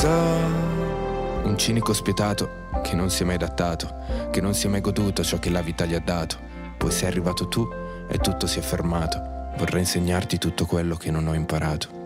so. Un cinico spietato che non si è mai adattato, che non si è mai goduto ciò che la vita gli ha dato. Poi sei arrivato tu e tutto si è fermato. Vorrei insegnarti tutto quello che non ho imparato.